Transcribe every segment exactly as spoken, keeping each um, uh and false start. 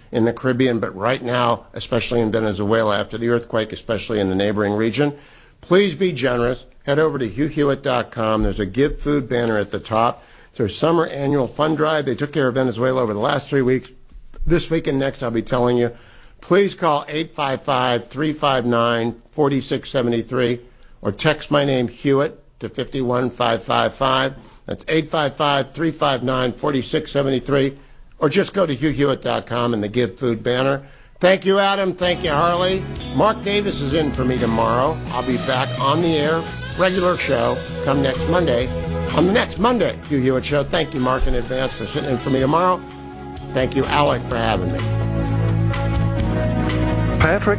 in the Caribbean, but right now, especially in Venezuela after the earthquake, especially in the neighboring region. Please be generous. Head over to hugh hewitt dot com. There's a Give Food banner at the top. It's their summer annual fund drive. They took care of Venezuela over the last three weeks. This week and next, I'll be telling you. Please call eight five five, three five nine, four six seven three or text my name, Hewitt, to five one five five five. That's eight five five, three five nine, four six seven three. Or just go to hugh hewitt dot com and the Give Food banner. Thank you, Adam. Thank you, Harley. Mark Davis is in for me tomorrow. I'll be back on the air, regular show, come next Monday. On the next Monday, Hugh Hewitt Show. Thank you, Mark, in advance for sitting in for me tomorrow. Thank you, Alec, for having me. Patrick.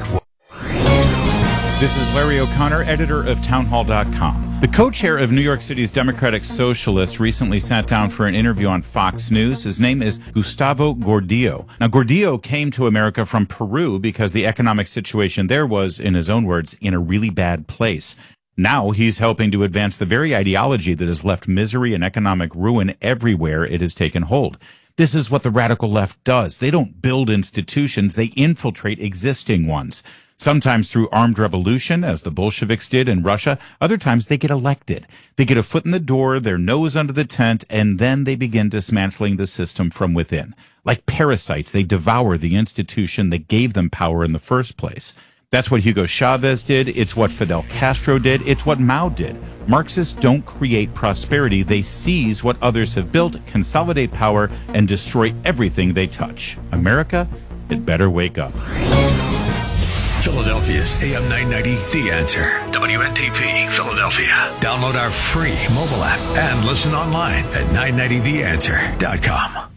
This is Larry O'Connor, editor of townhall dot com. The co-chair of New York City's Democratic Socialists recently sat down for an interview on Fox News. His name is Gustavo Gordillo. Now, Gordillo came to America from Peru because the economic situation there was, in his own words, in a really bad place. Now he's helping to advance the very ideology that has left misery and economic ruin everywhere it has taken hold. This is what the radical left does. They don't build institutions, they infiltrate existing ones. Sometimes through armed revolution, as the Bolsheviks did in Russia. Other times they get elected. They get a foot in the door, their nose under the tent, and then they begin dismantling the system from within. Like parasites, they devour the institution that gave them power in the first place. That's what Hugo Chavez did. It's what Fidel Castro did. It's what Mao did. Marxists don't create prosperity. They seize what others have built, consolidate power, and destroy everything they touch. America, it better wake up. Philadelphia's A M nine ninety, The Answer. W N T P, Philadelphia. Download our free mobile app and listen online at nine ninety the answer dot com.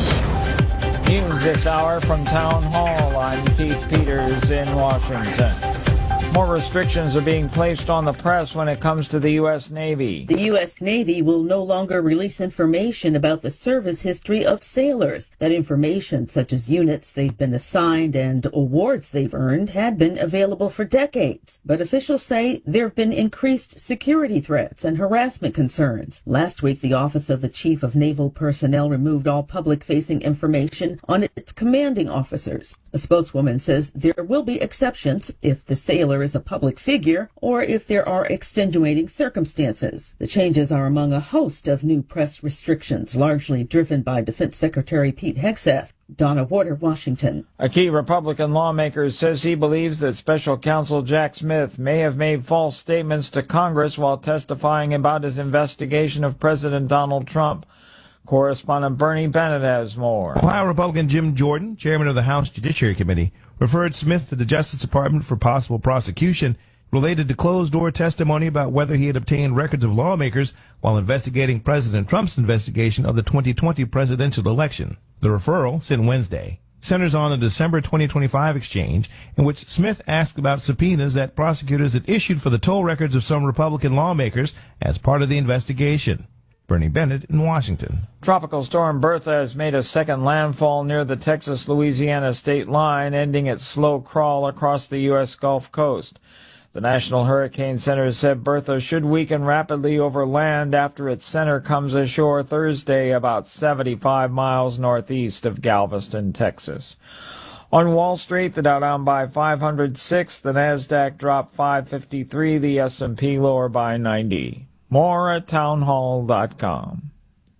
News this hour from Town Hall. I'm Keith Peters in Washington. More restrictions are being placed on the press when it comes to the U S. Navy. The U S. Navy will no longer release information about the service history of sailors. That information, such as units they've been assigned and awards they've earned, had been available for decades. But officials say there have been increased security threats and harassment concerns. Last week, the Office of the Chief of Naval Personnel removed all public-facing information on its commanding officers. A spokeswoman says there will be exceptions if the sailor is a public figure or if there are extenuating circumstances. The changes are among a host of new press restrictions, largely driven by Defense Secretary Pete Hegseth. Donna Warder, Washington. A key Republican lawmaker says he believes that Special Counsel Jack Smith may have made false statements to Congress while testifying about his investigation of President Donald Trump. Correspondent Bernie Bennett has more. Ohio Republican Jim Jordan, chairman of the House Judiciary Committee, referred Smith to the Justice Department for possible prosecution related to closed-door testimony about whether he had obtained records of lawmakers while investigating President Trump's investigation of the twenty twenty presidential election. The referral, sent Wednesday, centers on the December twenty twenty-five exchange in which Smith asked about subpoenas that prosecutors had issued for the toll records of some Republican lawmakers as part of the investigation. Bernie Bennett in Washington. Tropical storm Bertha has made a second landfall near the Texas-Louisiana state line, ending its slow crawl across the U S. Gulf Coast. The National Hurricane Center said Bertha should weaken rapidly over land after its center comes ashore Thursday about seventy-five miles northeast of Galveston, Texas. On Wall Street, the Dow down by five hundred six, the Nasdaq dropped five fifty-three, the S and P lower by ninety. More at townhall dot com.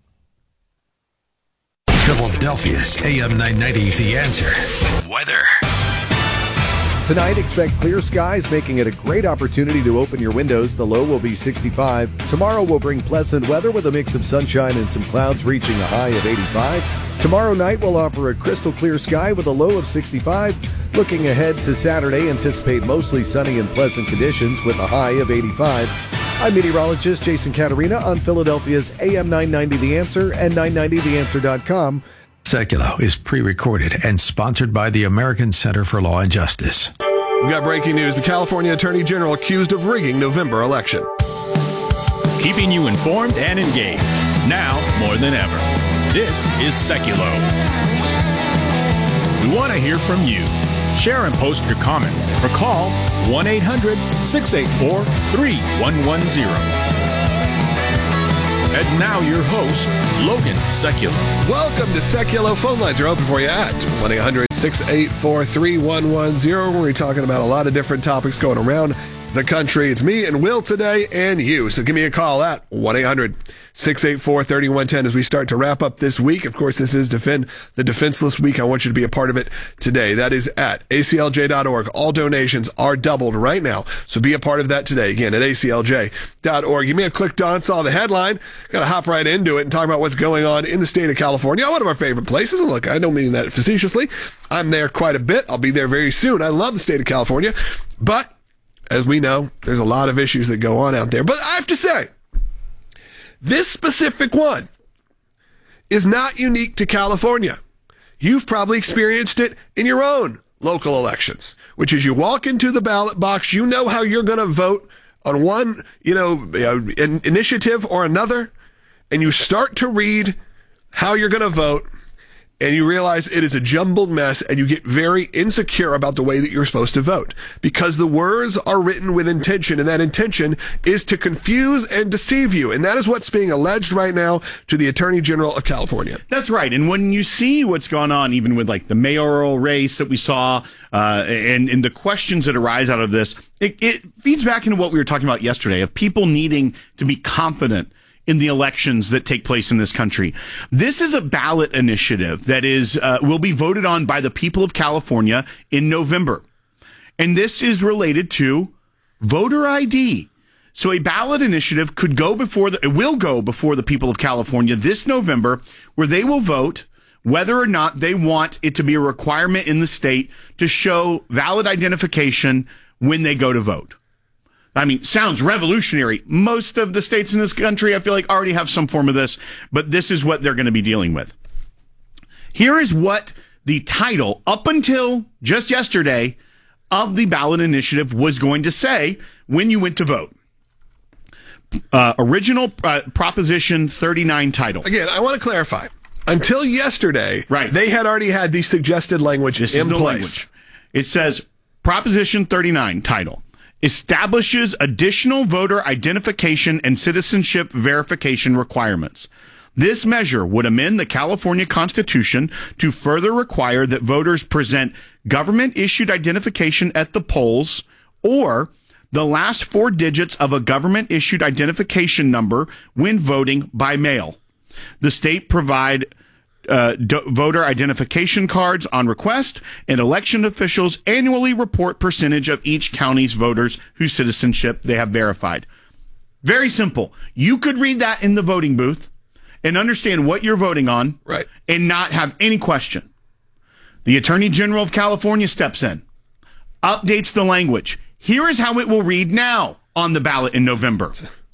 Philadelphia's A M nine ninety, The Answer. Weather. Tonight, expect clear skies, making it a great opportunity to open your windows. The low will be sixty-five. Tomorrow will bring pleasant weather with a mix of sunshine and some clouds, reaching a high of eighty-five. Tomorrow night will offer a crystal clear sky with a low of sixty-five. Looking ahead to Saturday, anticipate mostly sunny and pleasant conditions with a high of eighty-five. I'm meteorologist Jason Caterina on Philadelphia's A M nine ninety The Answer and nine ninety the answer dot com. Seculo is pre-recorded and sponsored by the American Center for Law and Justice. We've got breaking news. The California Attorney General accused of rigging November election. Keeping you informed and engaged, now more than ever. This is Seculo. We want to hear from you. Share and post your comments or call one eight hundred, six eight four, three one one zero. And now your host, Logan Sekulow. Welcome to Sekulow. Phone lines are open for you at one eight hundred six eight four three one one zero. We're talking about a lot of different topics going around the country. It's me and Will today and you. So give me a call at one eight hundred six eight four three one one zero as we start to wrap up this week. Of course, this is Defend the Defenseless Week. I want you to be a part of it today. That is at A C L J dot org. All donations are doubled right now. So be a part of that today. Again, at A C L J dot org. You may have clicked on, saw the headline. Got to hop right into it and talk about what's going on in the state of California. One of our favorite places. And look, I don't mean that facetiously. I'm there quite a bit. I'll be there very soon. I love the state of California. But as we know, there's a lot of issues that go on out there. But I have to say, this specific one is not unique to California. You've probably experienced it in your own local elections, which is you walk into the ballot box, you know how you're going to vote on one, you know, an initiative or another, and you start to read how you're going to vote, and you realize it is a jumbled mess, and you get very insecure about the way that you're supposed to vote because the words are written with intention, and that intention is to confuse and deceive you. And that is what's being alleged right now to the Attorney General of California. That's right. And when you see what's gone on, even with like the mayoral race that we saw, uh, and, and the questions that arise out of this, it, it feeds back into what we were talking about yesterday of people needing to be confident in the elections that take place in this country. This is a ballot initiative that is uh, will be voted on by the people of California in November. And this is related to voter I D. So a ballot initiative could go before the, it will go before the people of California this November, where they will vote whether or not they want it to be a requirement in the state to show valid identification when they go to vote. I mean, sounds revolutionary. Most of the states in this country, I feel like, already have some form of this, but this is what they're going to be dealing with. Here is what the title, up until just yesterday, of the ballot initiative was going to say when you went to vote. Uh, original uh, Proposition thirty-nine title. Again, I want to clarify. Until yesterday, right. they had already had the suggested language this in is the place. Language. It says Proposition thirty-nine title. Establishes additional voter identification and citizenship verification requirements. This measure would amend the California Constitution to further require that voters present government-issued identification at the polls or the last four digits of a government-issued identification number when voting by mail. The state provide Uh, do- voter identification cards on request, and election officials annually report percentage of each county's voters whose citizenship they have verified. Very simple. You could read that in the voting booth and understand what you're voting on, right, and not have any question. The Attorney General of California steps in, updates the language. Here is how it will read now on the ballot in November.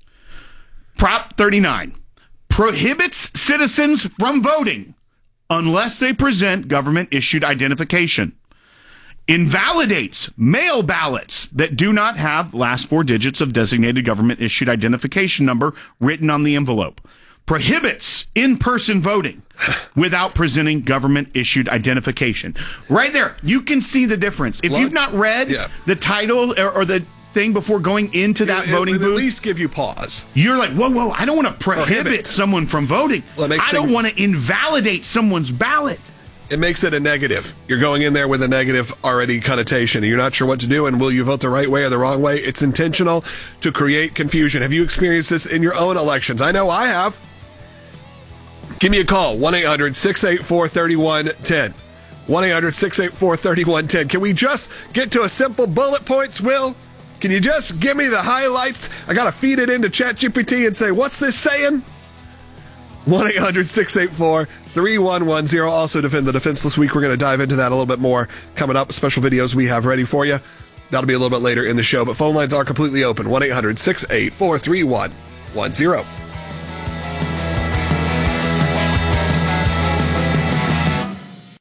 Prop thirty-nine prohibits citizens from voting unless they present government-issued identification. Invalidates mail ballots that do not have last four digits of designated government-issued identification number written on the envelope. Prohibits in-person voting without presenting government-issued identification. Right there, you can see the difference. If you've not read yeah. the title or, or the thing before going into that it, voting it, booth, at least give you pause. You're like, whoa, whoa, I don't want to prohibit, Prohibit. someone from voting. Well, it makes I don't things- want to invalidate someone's ballot. It makes it a negative. You're going in there with a negative already connotation. You're not sure what to do, and will you vote the right way or the wrong way? It's intentional to create confusion. Have you experienced this in your own elections? I know I have. Give me a call, one eight hundred six eight four three one one zero. one eight hundred six eight four three one one zero. Can we just get to a simple bullet points, Will? Can you just give me the highlights? I got to feed it into ChatGPT and say, what's this saying? one eight hundred six eight four three one one zero. Also, Defend the Defenseless Week. We're going to dive into that a little bit more coming up. Special videos we have ready for you. That'll be a little bit later in the show, but phone lines are completely open. one eight hundred six eight four three one one zero.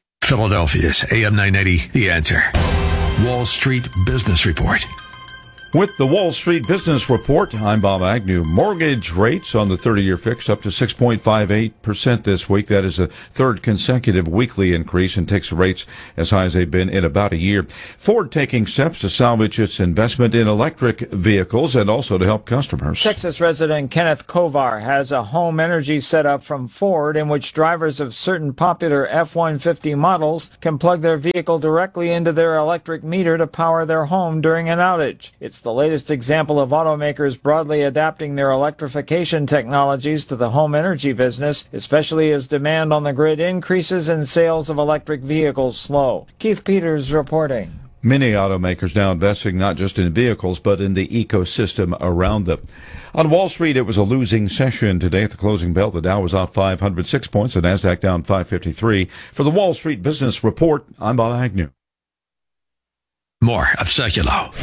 Philadelphia's A M nine ninety, The Answer. Wall Street Business Report. With the Wall Street Business Report, I'm Bob Agnew. Mortgage rates on the thirty-year fixed up to six point five eight percent this week. That is the third consecutive weekly increase and takes rates as high as they've been in about a year. Ford taking steps to salvage its investment in electric vehicles and also to help customers. Texas resident Kenneth Kovar has a home energy setup from Ford in which drivers of certain popular F one fifty models can plug their vehicle directly into their electric meter to power their home during an outage. It's the latest example of automakers broadly adapting their electrification technologies to the home energy business, especially as demand on the grid increases and sales of electric vehicles slow. Keith Peters reporting. Many automakers now investing not just in vehicles, but in the ecosystem around them. On Wall Street, it was a losing session today at the closing bell. The Dow was off five hundred six points, the NASDAQ down five fifty-three. For the Wall Street Business Report, I'm Bob Agnew. More of Sekulow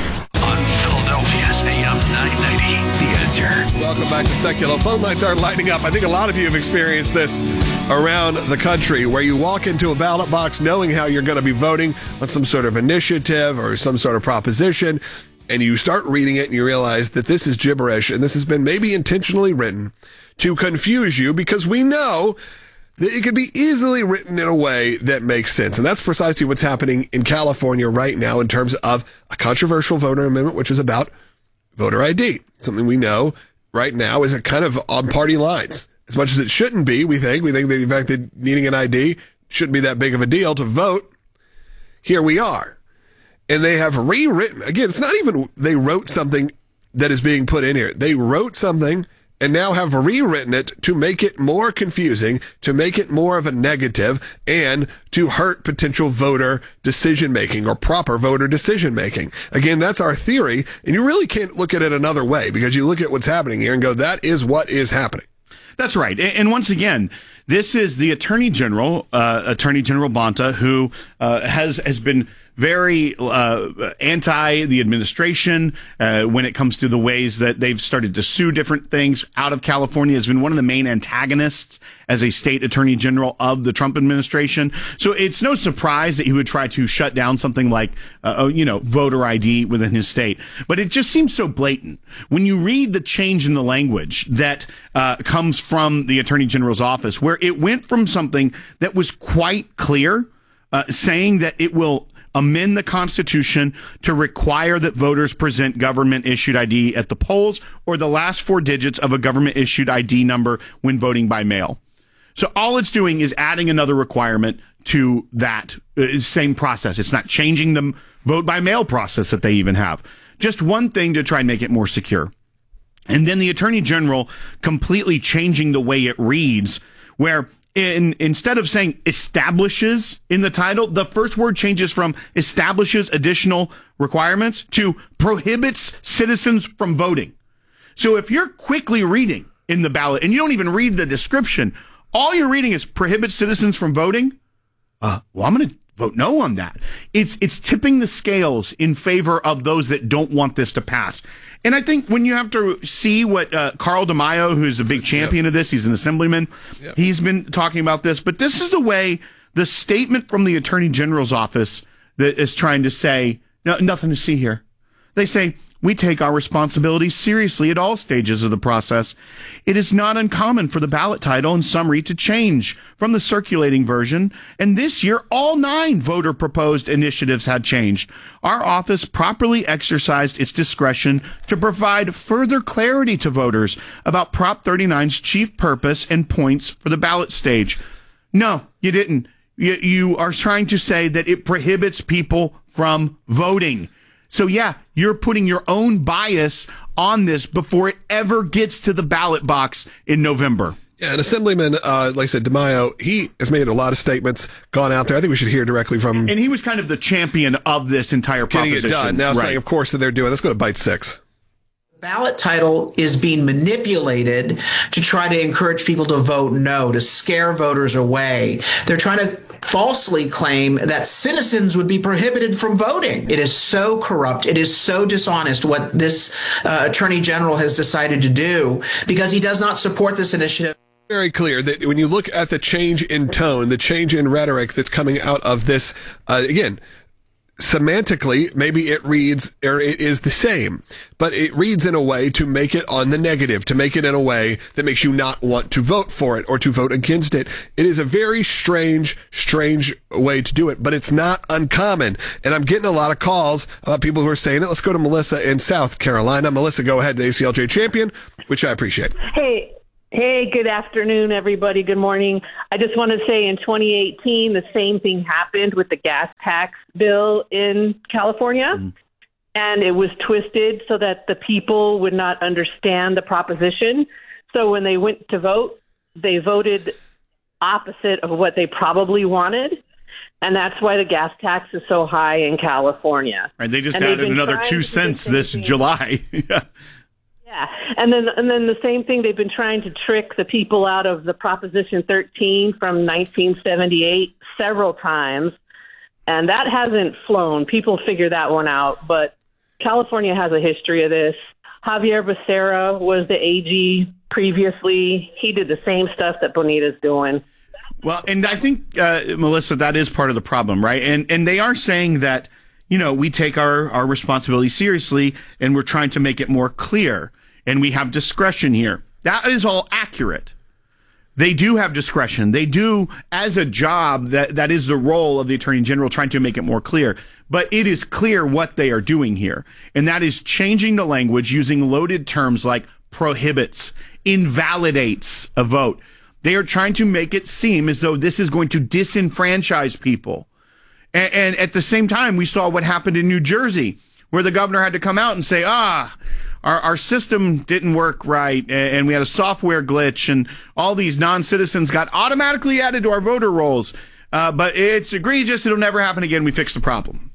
on Philadelphia's A M nine ninety, The Answer. Welcome back to Sekulow. Phone lines are lighting up. I think a lot of you have experienced this around the country, where you walk into a ballot box knowing how you're going to be voting on some sort of initiative or some sort of proposition, and you start reading it and you realize that this is gibberish, and this has been maybe intentionally written to confuse you, because we know that it could be easily written in a way that makes sense. And that's precisely what's happening in California right now in terms of a controversial voter amendment, which is about voter I D. Something we know right now is a kind of on party lines. As much as it shouldn't be, we think. We think that, in fact, that needing an I D shouldn't be that big of a deal to vote. Here we are. And they have rewritten. Again, it's not even they wrote something that is being put in here. They wrote something and now have rewritten it to make it more confusing, to make it more of a negative, and to hurt potential voter decision-making or proper voter decision-making. Again, that's our theory, and you really can't look at it another way, because you look at what's happening here and go, that is what is happening. That's right. And once again, this is the Attorney General, uh, Attorney General Bonta, who uh, has has been very uh, anti the administration uh, when it comes to the ways that they've started to sue different things out of California, has been one of the main antagonists as a state attorney general of the Trump administration. So it's no surprise that he would try to shut down something like, uh, you know, voter I D within his state. But it just seems so blatant. When you read the change in the language that uh, comes from the attorney general's office, where it went from something that was quite clear, uh, saying that it will amend the Constitution to require that voters present government-issued I D at the polls or the last four digits of a government-issued I D number when voting by mail. So all it's doing is adding another requirement to that uh, same process. It's not changing the vote-by-mail process that they even have. Just one thing to try and make it more secure. And then the Attorney General completely changing the way it reads, where In, instead of saying establishes in the title, the first word changes from establishes additional requirements to prohibits citizens from voting. So if you're quickly reading in the ballot and you don't even read the description, all you're reading is prohibits citizens from voting. Uh, well, I'm going to vote no on that. It's, it's tipping the scales in favor of those that don't want this to pass. And I think when you have to see what uh, Carl DeMaio, who's a big champion yep. of this, he's an assemblyman, yep. he's been talking about this. But this is the way the statement from the Attorney General's office that is trying to say, no, nothing to see here. They say, we take our responsibilities seriously at all stages of the process. It is not uncommon for the ballot title and summary to change from the circulating version, and this year all nine voter-proposed initiatives had changed. Our office properly exercised its discretion to provide further clarity to voters about Prop thirty-nine's chief purpose and points for the ballot stage. No, you didn't. You, you are trying to say that it prohibits people from voting. So, yeah, you're putting your own bias on this before it ever gets to the ballot box in November. Yeah, an assemblyman, uh, like I said, DeMaio, he has made a lot of statements, gone out there. I think we should hear directly from... And he was kind of the champion of this entire proposition. Getting it done. Now right. saying, of course, that they're doing... Let's go to Bite six. Ballot title is being manipulated to try to encourage people to vote no, to scare voters away. They're trying to falsely claim that citizens would be prohibited from voting. It is so corrupt. It is so dishonest what this uh, Attorney General has decided to do, because he does not support this initiative. Very clear that when you look at the change in tone, the change in rhetoric that's coming out of this, uh, again, semantically, maybe it reads, or it is the same, but it reads in a way to make it on the negative, to make it in a way that makes you not want to vote for it or to vote against it. It is a very strange, strange way to do it, but it's not uncommon. And I'm getting a lot of calls about people who are saying it. Let's go to Melissa in South Carolina. Melissa, go ahead, the A C L J champion, which I appreciate. Hey. Hey, good afternoon, everybody. Good morning. I just want to say in twenty eighteen, the same thing happened with the gas tax bill in California. Mm. And it was twisted so that the people would not understand the proposition. So when they went to vote, they voted opposite of what they probably wanted. And that's why the gas tax is so high in California. Right, they just and added another two cents this July. Yeah. Yeah, and then and then the same thing, they've been trying to trick the people out of the Proposition thirteen from nineteen seventy-eight several times, and that hasn't flown. People figure that one out, but California has a history of this. Javier Becerra was the A G previously. He did the same stuff that Bonita's doing. Well, and I think, uh, Melissa, that is part of the problem, right? And and they are saying that, you know, we take our, our responsibility seriously, and we're trying to make it more clear. And we have discretion here. That is all accurate. They do have discretion. They do, as a job, that, that is the role of the Attorney General, trying to make it more clear. But it is clear what they are doing here. And that is changing the language using loaded terms like prohibits, invalidates a vote. They are trying to make it seem as though this is going to disenfranchise people. And, and at the same time, we saw what happened in New Jersey, where the governor had to come out and say, ah, Our, our system didn't work right, and we had a software glitch, and all these non-citizens got automatically added to our voter rolls. Uh, but it's egregious. It'll never happen again. We fixed the problem.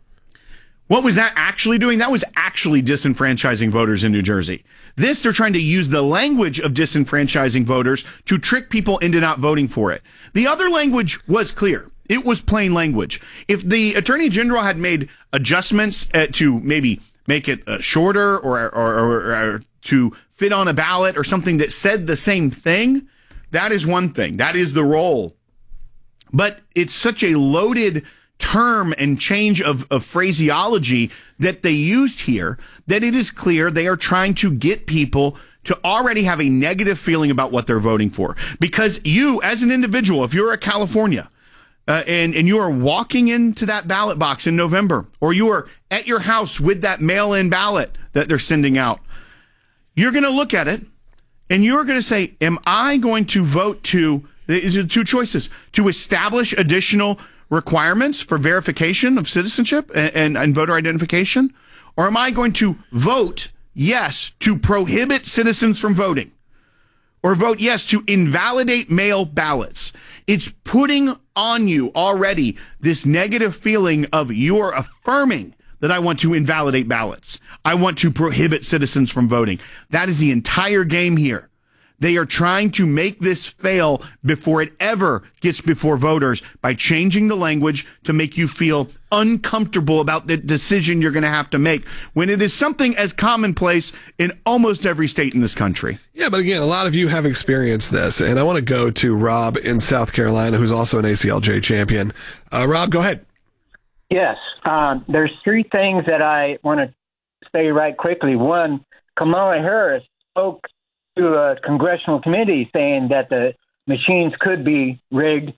What was that actually doing? That was actually disenfranchising voters in New Jersey. This, they're trying to use the language of disenfranchising voters to trick people into not voting for it. The other language was clear. It was plain language. If the Attorney General had made adjustments uh, to maybe make it uh, shorter or, or, or, or to fit on a ballot or something that said the same thing, that is one thing. That is the role. But it's such a loaded term and change of, of phraseology that they used here that it is clear they are trying to get people to already have a negative feeling about what they're voting for. Because you, as an individual, if you're a California, Uh, and, and you are walking into that ballot box in November, or you are at your house with that mail-in ballot that they're sending out, you're going to look at it and you're going to say, am I going to vote to, is it two choices, to establish additional requirements for verification of citizenship and, and, and voter identification? Or am I going to vote yes to prohibit citizens from voting? Or vote yes to invalidate mail ballots? It's putting on you already this negative feeling of you're affirming that I want to invalidate ballots. I want to prohibit citizens from voting. That is the entire game here. They are trying to make this fail before it ever gets before voters by changing the language to make you feel uncomfortable about the decision you're going to have to make when it is something as commonplace in almost every state in this country. Yeah, but again, a lot of you have experienced this, and I want to go to Rob in South Carolina, who's also an A C L J champion. Uh, Rob, go ahead. Yes, um, there's three things that I want to say right quickly. One, Kamala Harris spoke to a congressional committee saying that the machines could be rigged.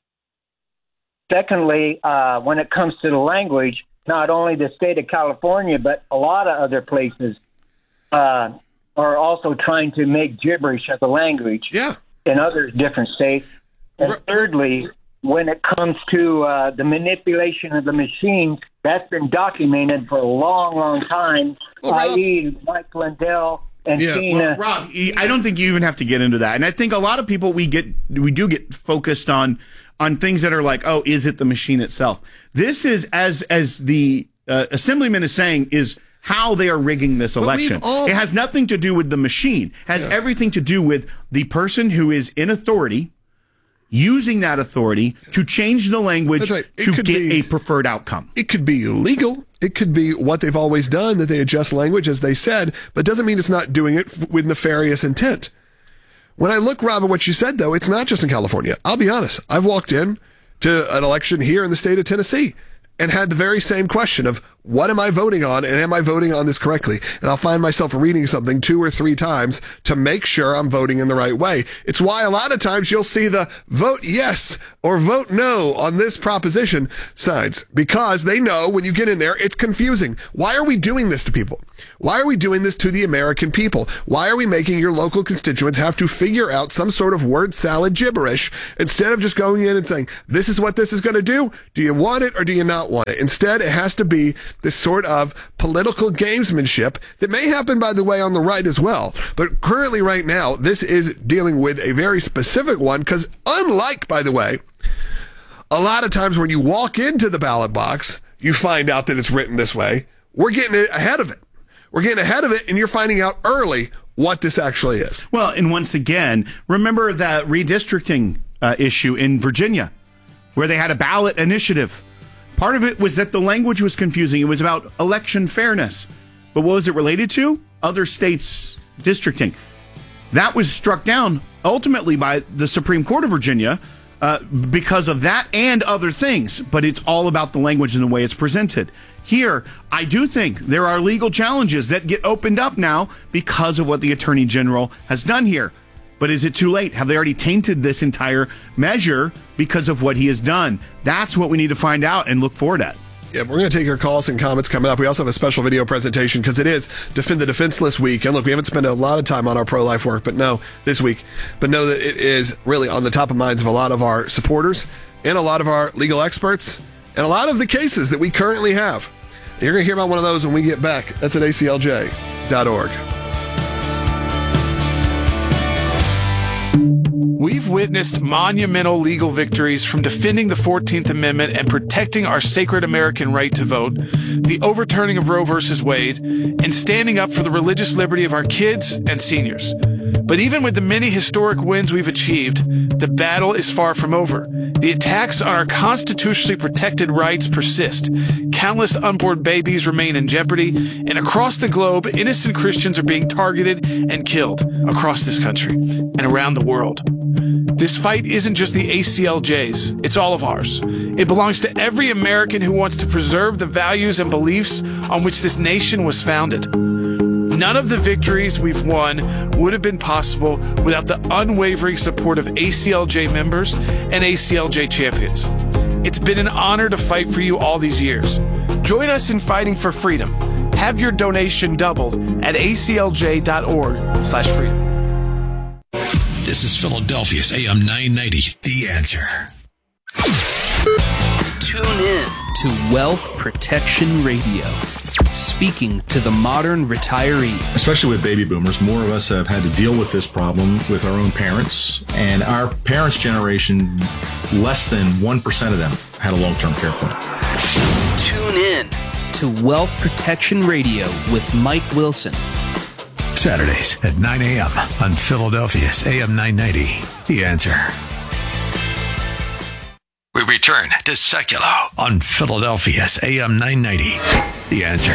Secondly, uh, when it comes to the language, not only the state of California, but a lot of other places uh, are also trying to make gibberish of the language yeah. in other different states. And thirdly, when it comes to uh, the manipulation of the machines, that's been documented for a long, long time, well, that is. Mike Lindell and yeah. Tina. Well, Rob, I don't think you even have to get into that. And I think a lot of people, we get, we do get focused on, on things that are like, oh, is it the machine itself? This is, as, as the uh, assemblyman is saying, is how they are rigging this election. All... It has nothing to do with the machine. It has yeah. everything to do with the person who is in authority using that authority to change the language right. to get be, a preferred outcome. It could be illegal. It could be what they've always done, that they adjust language as they said, but doesn't mean it's not doing it with nefarious intent. When I look, Rob, at what you said, though, it's not just in California. I'll be honest. I've walked in to an election here in the state of Tennessee, and had the very same question of what am I voting on and am I voting on this correctly? And I'll find myself reading something two or three times to make sure I'm voting in the right way. It's why a lot of times you'll see the vote yes or vote no on this proposition signs, because they know when you get in there, it's confusing. Why are we doing this to people? Why are we doing this to the American people? Why are we making your local constituents have to figure out some sort of word salad gibberish instead of just going in and saying, this is what this is going to do? Do you want it or do you not want it? Instead, it has to be this sort of political gamesmanship that may happen, by the way, on the right as well. But currently right now, this is dealing with a very specific one because unlike, by the way, a lot of times when you walk into the ballot box, you find out that it's written this way. We're getting it ahead of it. We're getting ahead of it, and you're finding out early what this actually is. Well, and once again, remember that redistricting uh, issue in Virginia where they had a ballot initiative. Part of it was that the language was confusing. It was about election fairness. But what was it related to? Other states' districting. That was struck down ultimately by the Supreme Court of Virginia uh, because of that and other things. But it's all about the language and the way it's presented. Here, I do think there are legal challenges that get opened up now because of what the Attorney General has done here. But is it too late? Have they already tainted this entire measure because of what he has done? That's what we need to find out and look forward at. Yeah, we're going to take your calls and comments coming up. We also have a special video presentation because it is Defend the Defenseless Week. And look, we haven't spent a lot of time on our pro-life work, but no, this week. But know that it is really on the top of minds of a lot of our supporters and a lot of our legal experts and a lot of the cases that we currently have. You're going to hear about one of those when we get back. That's at A C L J dot org. We've witnessed monumental legal victories from defending the fourteenth Amendment and protecting our sacred American right to vote, the overturning of Roe versus Wade, and standing up for the religious liberty of our kids and seniors. But even with the many historic wins we've achieved, the battle is far from over. The attacks on our constitutionally protected rights persist. Countless unborn babies remain in jeopardy, and across the globe, innocent Christians are being targeted and killed across this country and around the world. This fight isn't just the A C L J's, it's all of ours. It belongs to every American who wants to preserve the values and beliefs on which this nation was founded. None of the victories we've won would have been possible without the unwavering support of A C L J members and A C L J champions. It's been an honor to fight for you all these years. Join us in fighting for freedom. Have your donation doubled at A C L J dot org slash freedom. This is Philadelphia's A M nine ninety, The Answer. Tune in to Wealth Protection Radio, speaking to the modern retiree. Especially with baby boomers, more of us have had to deal with this problem with our own parents. And our parents' generation, less than one percent of them had a long-term care plan. Tune in to Wealth Protection Radio with Mike Wilson. Saturdays at nine a.m. on Philadelphia's A M nine ninety, The Answer. We return to Seculo on Philadelphia's A M nine ninety, The Answer.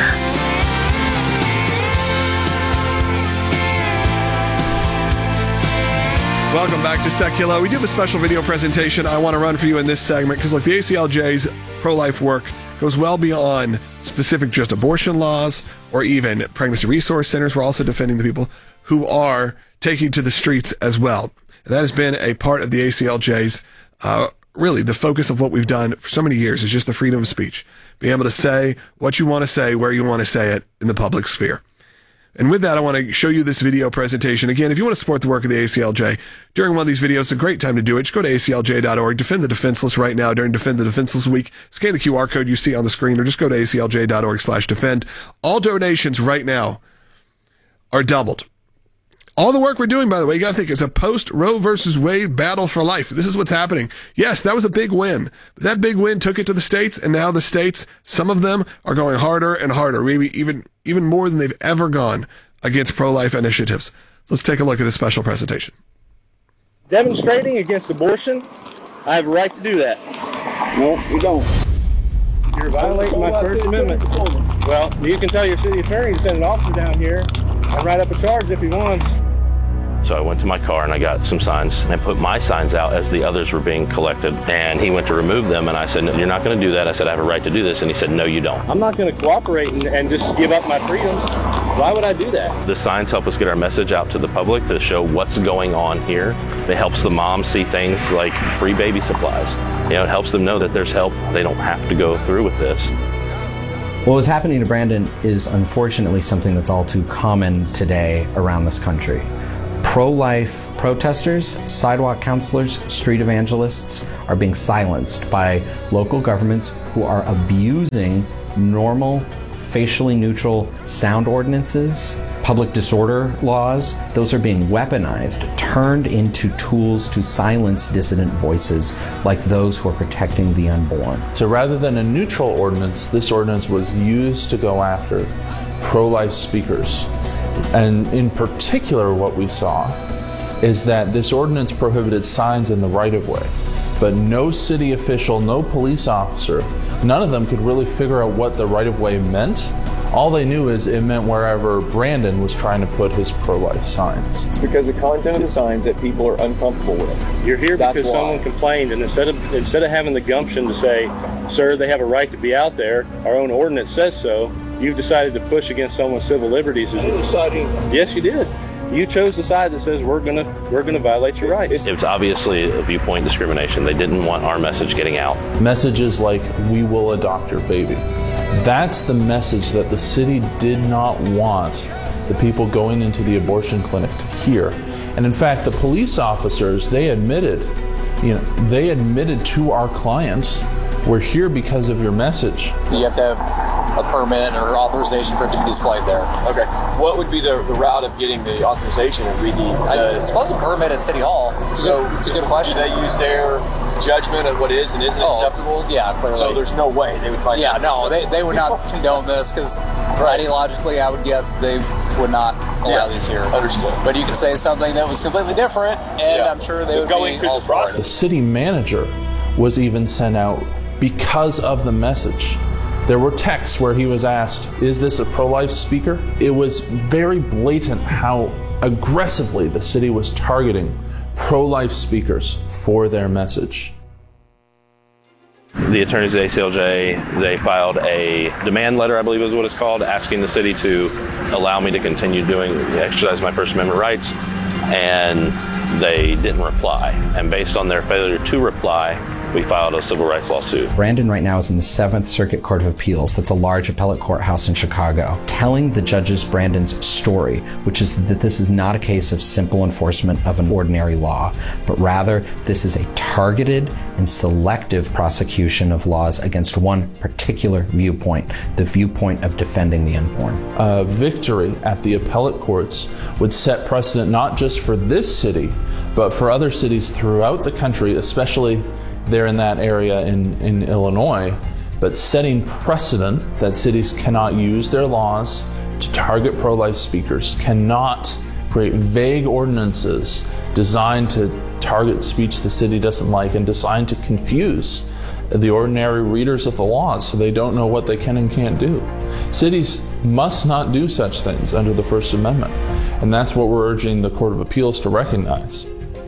Welcome back to Seculo. We do have a special video presentation I want to run for you in this segment because, like, the A C L J's pro-life work goes well beyond specific just abortion laws or even pregnancy resource centers. We're also defending the people who are taking to the streets as well. And that has been a part of the A C L J's, uh, really the focus of what we've done for so many years is just the freedom of speech. Being able to say what you want to say, where you want to say it in the public sphere. And with that, I want to show you this video presentation. Again, if you want to support the work of the A C L J during one of these videos, it's a great time to do it. Just go to A C L J dot org. Defend the Defenseless right now during Defend the Defenseless Week. Scan the Q R code you see on the screen or just go to A C L J dot org slash defend. All donations right now are doubled. All the work we're doing, by the way, you got to think, is a post-Roe versus Wade battle for life. This is what's happening. Yes, that was a big win. But that big win took it to the states, and now the states, some of them are going harder and harder, maybe even, even more than they've ever gone against pro-life initiatives. Let's take a look at this special presentation. Demonstrating against abortion, I have a right to do that. No, you don't. You're violating my First Amendment. Well, you can tell your city attorney to send an officer down here and write up a charge if he wants. So I went to my car and I got some signs and I put my signs out as the others were being collected. And he went to remove them and I said, no, you're not going to do that. I said, I have a right to do this. And he said, no, you don't. I'm not going to cooperate and, and just give up my freedoms. Why would I do that? The signs help us get our message out to the public to show what's going on here. It helps the moms see things like free baby supplies. You know, it helps them know that there's help. They don't have to go through with this. What was happening to Brandon is unfortunately something that's all too common today around this country. Pro-life protesters, sidewalk counselors, street evangelists are being silenced by local governments who are abusing normal, facially neutral sound ordinances, public disorder laws. Those are being weaponized, turned into tools to silence dissident voices like those who are protecting the unborn. So rather than a neutral ordinance, this ordinance was used to go after pro-life speakers. And in particular, what we saw is that this ordinance prohibited signs in the right-of-way, but no city official, no police officer, none of them could really figure out what the right-of-way meant. All they knew is it meant wherever Brandon was trying to put his pro-life signs. It's because the content of the signs that people are uncomfortable with. You're here That's because why. someone complained, and instead of instead of having the gumption to say, sir, they have a right to be out there, our own ordinance says so, you've decided to push against someone's civil liberties. I didn't decide anything. Yes, you did. You chose the side that says we're gonna we're gonna violate your rights. It was obviously a viewpoint discrimination. They didn't want our message getting out. Messages like, we will adopt your baby. That's the message that the city did not want the people going into the abortion clinic to hear. And in fact, the police officers, they admitted, you know, they admitted to our clients, we're here because of your message. You have to have a permit or authorization for it to be displayed there. Okay. What would be the, the route of getting the authorization? Would be the, uh, I suppose a permit at City Hall. It's so a good, it's a good question. Do they use their judgment of what is and isn't oh, acceptable? Yeah, clearly. So there's no way they would find Yeah, no, they, they would not condone this because right. ideologically, I would guess they would not allow yeah, these here. Understood. But you could say something that was completely different, and yeah. I'm sure they They're would going be all for it. The city manager was even sent out because of the message. There were texts where he was asked, is this a pro-life speaker? It was very blatant how aggressively the city was targeting pro-life speakers for their message. The attorneys at A C L J, they filed a demand letter, I believe is what it's called, asking the city to allow me to continue doing, exercise my First Amendment rights, and they didn't reply. And based on their failure to reply, we filed a civil rights lawsuit. Brandon right now is in the Seventh Circuit Court of Appeals. That's a large appellate courthouse in Chicago, telling the judges Brandon's story, which is that this is not a case of simple enforcement of an ordinary law, but rather this is a targeted and selective prosecution of laws against one particular viewpoint, the viewpoint of defending the unborn. A victory at the appellate courts would set precedent not just for this city, but for other cities throughout the country, especially there in that area in, in Illinois, but setting precedent that cities cannot use their laws to target pro-life speakers, cannot create vague ordinances designed to target speech the city doesn't like and designed to confuse the ordinary readers of the laws so they don't know what they can and can't do. Cities must not do such things under the First Amendment, and that's what we're urging the Court of Appeals to recognize.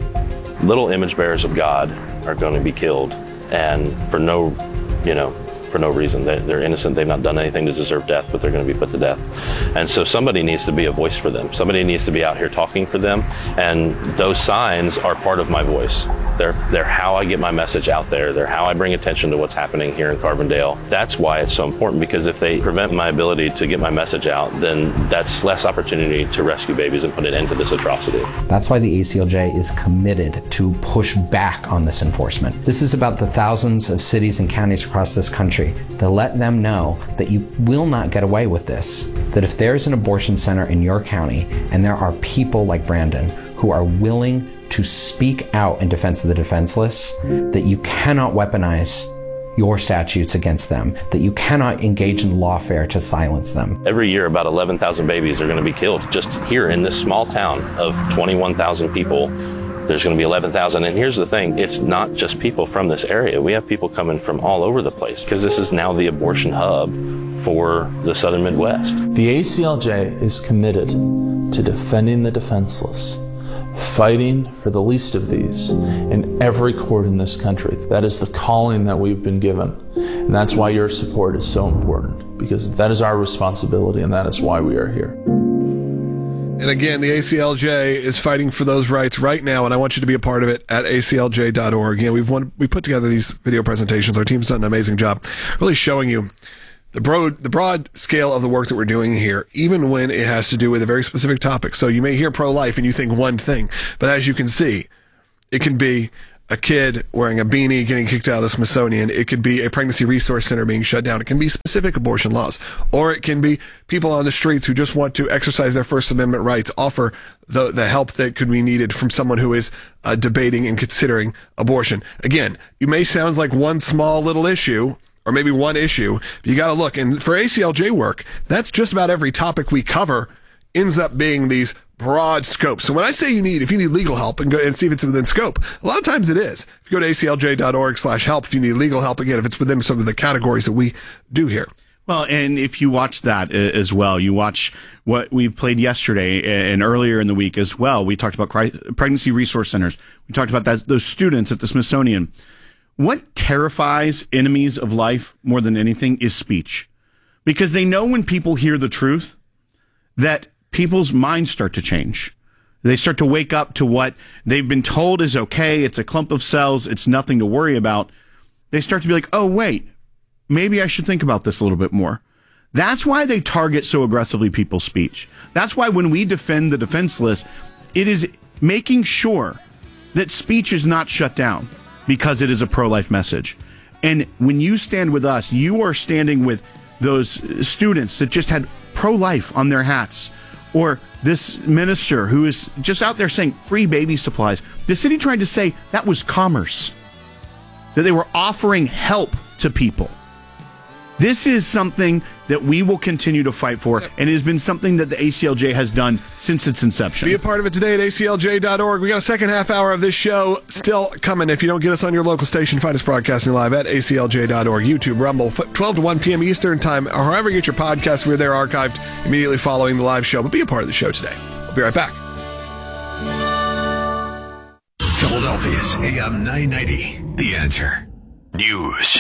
Little image bearers of God are going to be killed, and for no, you know, for no reason. They, they're innocent. They've not done anything to deserve death, but they're going to be put to death. And so somebody needs to be a voice for them. Somebody needs to be out here talking for them. And those signs are part of my voice. They're, they're how I get my message out there. They're how I bring attention to what's happening here in Carbondale. That's why it's so important, because if they prevent my ability to get my message out, then that's less opportunity to rescue babies and put an end to this atrocity. That's why the A C L J is committed to push back on this enforcement. This is about the thousands of cities and counties across this country, to let them know that you will not get away with this. That if there's an abortion center in your county and there are people like Brandon who are willing to speak out in defense of the defenseless, that you cannot weaponize your statutes against them, that you cannot engage in lawfare to silence them. Every year, about eleven thousand babies are going to be killed just here in this small town of twenty-one thousand people. There's going to be eleven thousand. And here's the thing, it's not just people from this area. We have people coming from all over the place, because this is now the abortion hub for the Southern Midwest. The A C L J is committed to defending the defenseless, fighting for the least of these in every court in this country. That is the calling that we've been given. And that's why your support is so important, because that is our responsibility, and that is why we are here. And again, the A C L J is fighting for those rights right now, and I want you to be a part of it at A C L J dot org. Again, we've won, we put together these video presentations. Our team's done an amazing job really showing you the broad, the broad scale of the work that we're doing here, even when it has to do with a very specific topic. So you may hear pro-life and you think one thing, but as you can see, it can be a kid wearing a beanie getting kicked out of the Smithsonian. It could be a pregnancy resource center being shut down. It can be specific abortion laws, or it can be people on the streets who just want to exercise their First Amendment rights, offer the, the help that could be needed from someone who is uh, debating and considering abortion. Again, you may sound like one small little issue, or maybe one issue, but you got to look. And for A C L J work, that's just about every topic we cover ends up being these broad scope. So when I say you need, if you need legal help, and go and see if it's within scope, a lot of times it is. If you go to A C L J dot org slash help, if you need legal help, again, if it's within some of the categories that we do here. Well, and if you watch that as well, you watch what we played yesterday and earlier in the week as well. We talked about pregnancy resource centers. We talked about that, those students at the Smithsonian. What terrifies enemies of life more than anything is speech, because they know when people hear the truth that people's minds start to change. They start to wake up to what they've been told is okay. It's a clump of cells. It's nothing to worry about. They start to be like, oh, wait, maybe I should think about this a little bit more. That's why they target so aggressively people's speech. That's why when we defend the defenseless, it is making sure that speech is not shut down because it is a pro-life message. And when you stand with us, you are standing with those students that just had pro-life on their hats, or this minister who is just out there saying free baby supplies. The city tried to say that was commerce, that they were offering help to people. This is something that we will continue to fight for, and it has been something that the A C L J has done since its inception. Be a part of it today at A C L J dot org. We got a second half hour of this show still coming. If you don't get us on your local station, find us broadcasting live at A C L J dot org, YouTube, Rumble, twelve to one p.m. Eastern Time, or however you get your podcasts. We're there archived immediately following the live show. But be a part of the show today. We'll be right back. Philadelphia's A M nine ninety, The Answer. News.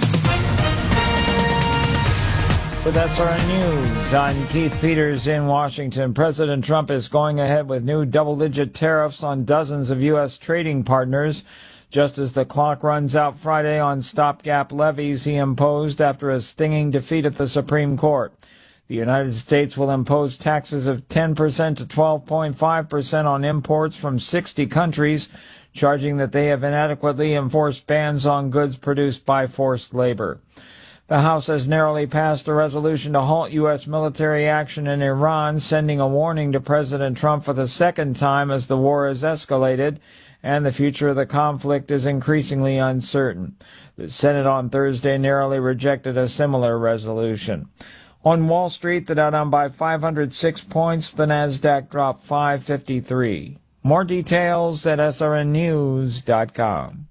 With S R N News, I'm Keith Peters in Washington. President Trump is going ahead with new double-digit tariffs on dozens of U S trading partners, just as the clock runs out Friday on stopgap levies he imposed after a stinging defeat at the Supreme Court. The United States will impose taxes of ten percent to twelve point five percent on imports from sixty countries, charging that they have inadequately enforced bans on goods produced by forced labor. The House has narrowly passed a resolution to halt U S military action in Iran, sending a warning to President Trump for the second time as the war has escalated and the future of the conflict is increasingly uncertain. The Senate on Thursday narrowly rejected a similar resolution. On Wall Street, the Dow down by five hundred six points, the Nasdaq dropped five fifty-three. More details at S R N news dot com.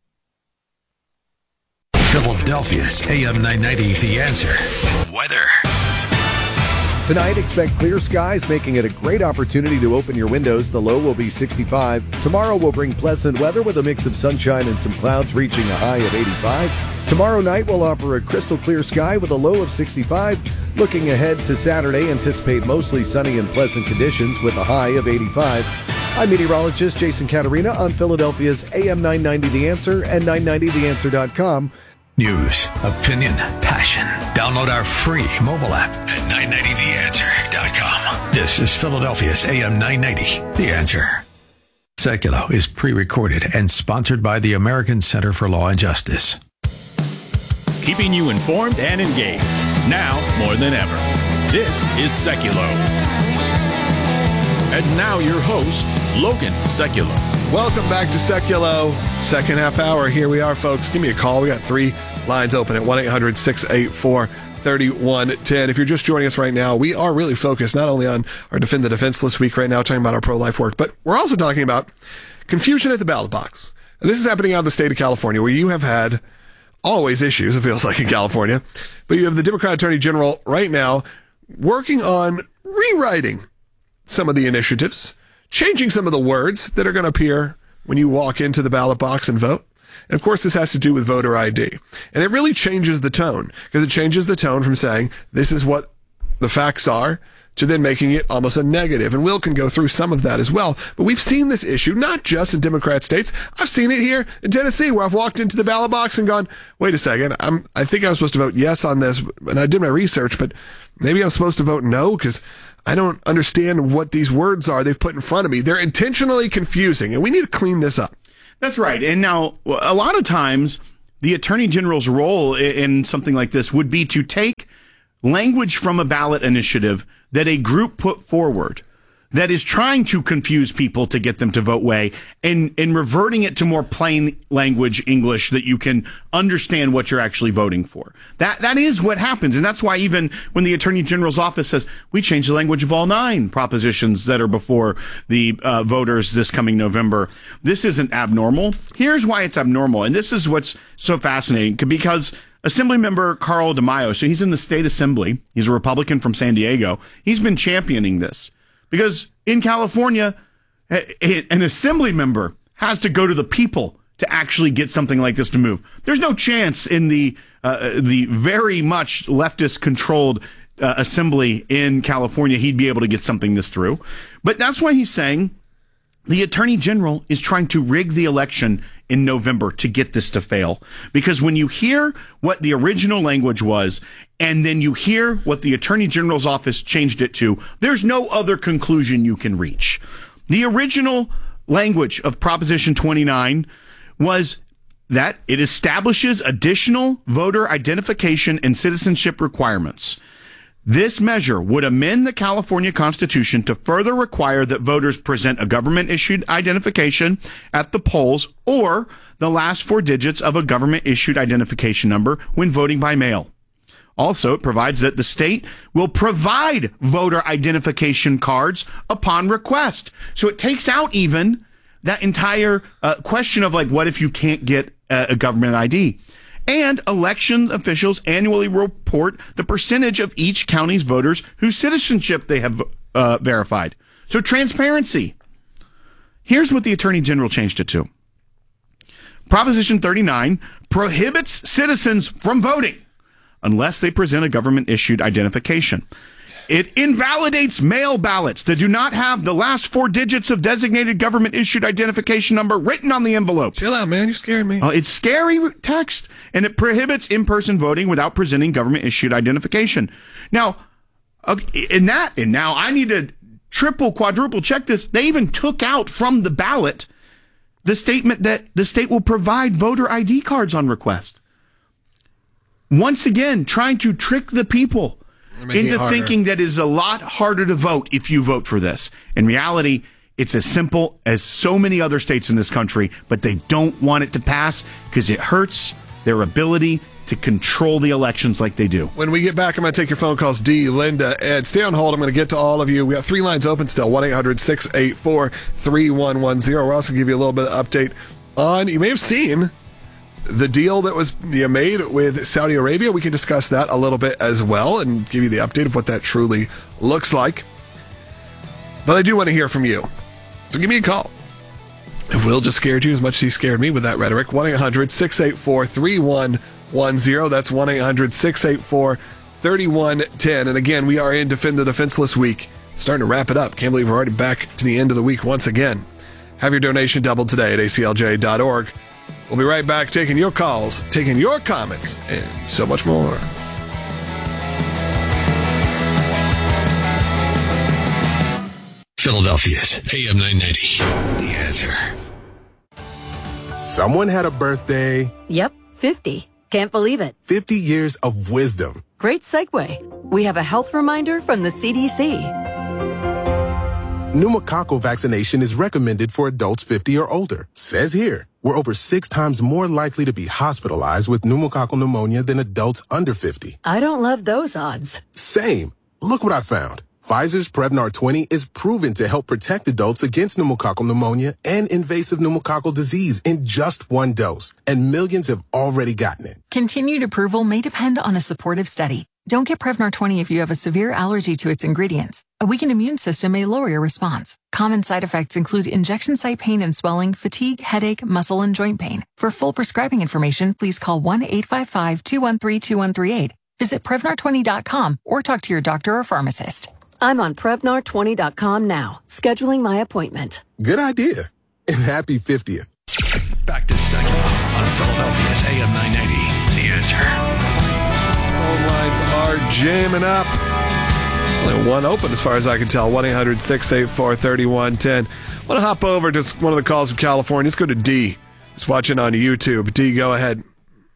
Philadelphia's A M nine ninety, The Answer. Weather. Tonight, expect clear skies, making it a great opportunity to open your windows. The low will be sixty-five. Tomorrow will bring pleasant weather with a mix of sunshine and some clouds, reaching a high of eighty-five. Tomorrow night will offer a crystal clear sky with a low of sixty-five. Looking ahead to Saturday, anticipate mostly sunny and pleasant conditions with a high of eighty-five. I'm meteorologist Jason Caterina on Philadelphia's A M nine ninety The Answer and nine ninety the answer dot com. News, opinion, passion. Download our free mobile app at nine ninety the answer dot com. This is Philadelphia's A M nine ninety, The Answer. Seculo is pre-recorded and sponsored by the American Center for Law and Justice. Keeping you informed and engaged, now more than ever. This is Seculo. And now your host, Logan Seculo. Welcome back to Seculo. Second half hour. Here we are, folks. Give me a call. We got three lines open at one eight hundred six eight four three one one zero. If you're just joining us right now, we are really focused not only on our Defend the Defenseless week right now, talking about our pro-life work, but we're also talking about confusion at the ballot box. And this is happening out of the state of California, where you have had always issues, it feels like, in California. But you have the Democrat Attorney General right now working on rewriting some of the initiatives changing some of the words that are going to appear when you walk into the ballot box and vote. And of course, this has to do with voter I D. And it really changes the tone, because it changes the tone from saying this is what the facts are to then making it almost a negative. And Will can go through some of that as well. But we've seen this issue, not just in Democrat states. I've seen it here in Tennessee, where I've walked into the ballot box and gone, wait a second, I'm, I think I was supposed to vote yes on this. And I did my research, but maybe I'm supposed to vote no, because I don't understand what these words are they've put in front of me. They're intentionally confusing, and we need to clean this up. That's right. And now, a lot of times, the Attorney General's role in something like this would be to take language from a ballot initiative that a group put forward that is trying to confuse people to get them to vote way, and, and reverting it to more plain language English that you can understand what you're actually voting for. That that is what happens. And that's why even when the Attorney General's office says, we changed the language of all nine propositions that are before the uh, voters this coming November, this isn't abnormal. Here's why it's abnormal. And this is what's so fascinating, because Assemblymember Carl DeMaio, so he's in the state assembly. He's a Republican from San Diego. He's been championing this. Because in California, an assembly member has to go to the people to actually get something like this to move. There's no chance in the uh, the very much leftist-controlled uh, assembly in California he'd be able to get something this through. But that's why he's saying the Attorney General is trying to rig the election in November to get this to fail. Because when you hear what the original language was, and then you hear what the Attorney General's office changed it to, there's no other conclusion you can reach. The original language of Proposition twenty-nine was that it establishes additional voter identification and citizenship requirements. This measure would amend the California Constitution to further require that voters present a government-issued identification at the polls or the last four digits of a government-issued identification number when voting by mail. Also, it provides that the state will provide voter identification cards upon request. So it takes out even that entire uh, question of, like, what if you can't get a, a government I D? And election officials annually report the percentage of each county's voters whose citizenship they have uh, verified. So transparency. Here's what the Attorney General changed it to. Proposition thirty-nine prohibits citizens from voting unless they present a government-issued identification. It invalidates mail ballots that do not have the last four digits of designated government-issued identification number written on the envelope. Chill out, man. You're scaring me. Uh, it's scary text, and it prohibits in-person voting without presenting government-issued identification. Now, uh, in that, and now I need to triple, quadruple check this. They even took out from the ballot the statement that the state will provide voter I D cards on request. Once again, trying to trick the people into thinking that it is a lot harder to vote if you vote for this. In reality, it's as simple as so many other states in this country, but they don't want it to pass because it hurts their ability to control the elections like they do. When we get back, I'm going to take your phone calls. Dee, Linda, Ed, stay on hold. I'm going to get to all of you. We got three lines open still, one eight hundred six eight four three one one zero. We'll also give you a little bit of update on, you may have seen the deal that was you know, made with Saudi Arabia. We can discuss that a little bit as well and give you the update of what that truly looks like. But I do want to hear from you. So give me a call. If Will just scared you as much as he scared me with that rhetoric, one eight hundred six eight four three one one zero. That's one eight hundred six eight four three one one zero. And again, we are in Defend the Defenseless Week. Starting to wrap it up. Can't believe we're already back to the end of the week once again. Have your donation doubled today at A C L J dot org. We'll be right back taking your calls, taking your comments, and so much more. Philadelphia's A M nine ninety. The Answer. Someone had a birthday. Yep, fifty. Can't believe it. fifty years of wisdom. Great segue. We have a health reminder from the C D C. Pneumococcal vaccination is recommended for adults fifty or older. Says here, we're over six times more likely to be hospitalized with pneumococcal pneumonia than adults under fifty. I don't love those odds. Same. Look what I found. Pfizer's Prevnar twenty is proven to help protect adults against pneumococcal pneumonia and invasive pneumococcal disease in just one dose. And millions have already gotten it. Continued approval may depend on a supportive study. Don't get Prevnar twenty if you have a severe allergy to its ingredients. A weakened immune system may lower your response. Common side effects include injection site pain and swelling, fatigue, headache, muscle, and joint pain. For full prescribing information, please call one eight five five, two one three, two one three eight. Visit Prevnar twenty dot com or talk to your doctor or pharmacist. I'm on Prevnar twenty dot com now, scheduling my appointment. Good idea. And happy fiftieth. Back to Segula on Philadelphia's A M nine ninety. The Answer. Phone lines are jamming up. Only one open as far as I can tell. one eight hundred, six eight four, three one one zero. Want to hop over to one of the calls from California. Let's go to D. Just watching on YouTube. D, go ahead.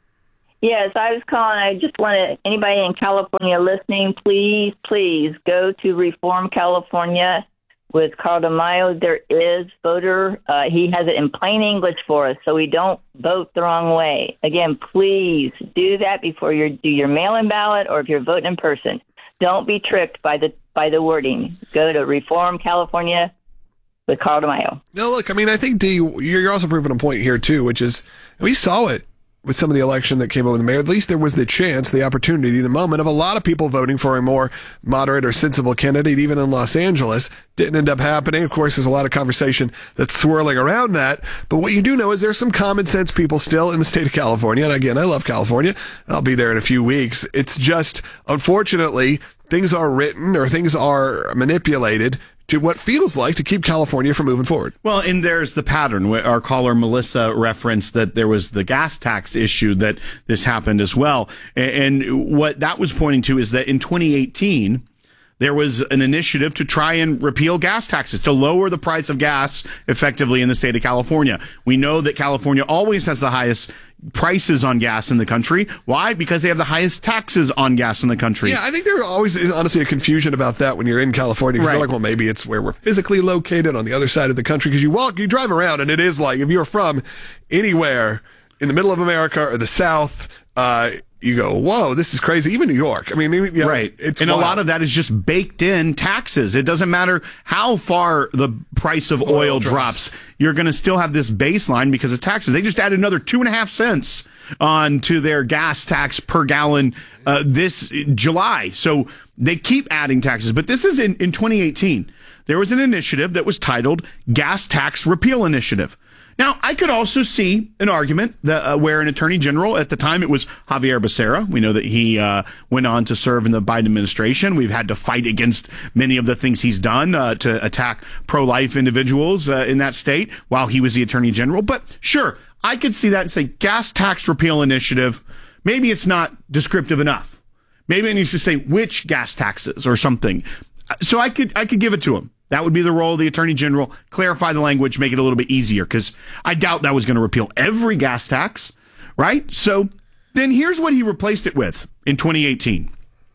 Yes, I was calling. I just wanted anybody in California listening, please, please go to Reform California with Carl DeMaio. There is voter. Uh, he has it in plain English for us, so we don't vote the wrong way. Again, please do that before you do your mail-in ballot or if you're voting in person. Don't be tricked by the by the wording. Go to Reform California with Carl DeMaio. No, look, I mean, I think, D, you're also proving a point here, too, which is we saw it with some of the election that came over the mayor. At least there was the chance, the opportunity, the moment of a lot of people voting for a more moderate or sensible candidate, even in Los Angeles. Didn't end up happening. Of course, there's a lot of conversation that's swirling around that. But what you do know is there's some common sense people still in the state of California. And again, I love California. I'll be there in a few weeks. It's just, unfortunately, things are written or things are manipulated to what feels like to keep California from moving forward. Well, and there's the pattern. Our caller Melissa referenced that there was the gas tax issue that this happened as well. And what that was pointing to is that in twenty eighteen, there was an initiative to try and repeal gas taxes, to lower the price of gas effectively in the state of California. We know that California always has the highest prices on gas in the country. Why? Because they have the highest taxes on gas in the country. Yeah, I think there always is honestly a confusion about that when you're in California. Because right. they're like, well, maybe it's where we're physically located on the other side of the country. Because you walk, you drive around, and it is like if you're from anywhere in the middle of America or the South, uh, you go, whoa, this is crazy. Even New York. I mean, you know, right. It's and wild. A lot of that is just baked in taxes. It doesn't matter how far the price of oil, oil drops. drops. You're going to still have this baseline because of taxes. They just added another two and a half cents on to their gas tax per gallon uh, this July. So they keep adding taxes. But this is in, in twenty eighteen. There was an initiative that was titled Gas Tax Repeal Initiative. Now, I could also see an argument that, uh, where an attorney general, at the time it was Javier Becerra. We know that he uh, went on to serve in the Biden administration. We've had to fight against many of the things he's done uh, to attack pro-life individuals uh, in that state while he was the attorney general. But sure, I could see that and say gas tax repeal initiative. Maybe it's not descriptive enough. Maybe it needs to say which gas taxes or something. So I could I could give it to him. That would be the role of the Attorney General, clarify the language, make it a little bit easier, because I doubt that was going to repeal every gas tax, right? So then here's what he replaced it with in twenty eighteen.